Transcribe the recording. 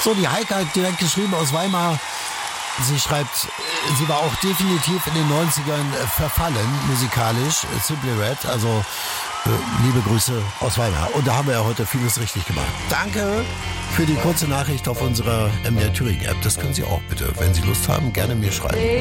So, die Heike hat direkt geschrieben aus Weimar. Sie schreibt, sie war auch definitiv in den 90ern verfallen, musikalisch, Simply Red, also liebe Grüße aus Weimar. Und da haben wir ja heute vieles richtig gemacht. Danke für die kurze Nachricht auf unserer MDR Thüringen App. Das können Sie auch bitte, wenn Sie Lust haben, gerne mir schreiben.